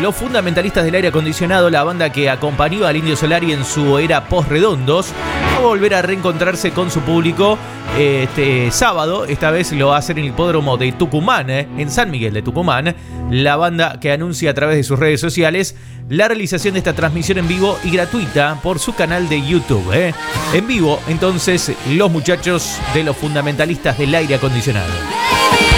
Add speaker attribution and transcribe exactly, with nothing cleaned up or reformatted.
Speaker 1: los fundamentalistas del aire acondicionado, la banda que acompañó al Indio Solari en su era post-redondos, va a volver a reencontrarse con su público este sábado. Esta vez lo va a hacer en el hipódromo de Tucumán, eh, en San Miguel de Tucumán. La banda que anuncia a través de sus redes sociales la realización de esta transmisión en vivo y gratuita por su canal de YouTube. Eh. En vivo, entonces, los muchachos de los fundamentalistas del aire acondicionado.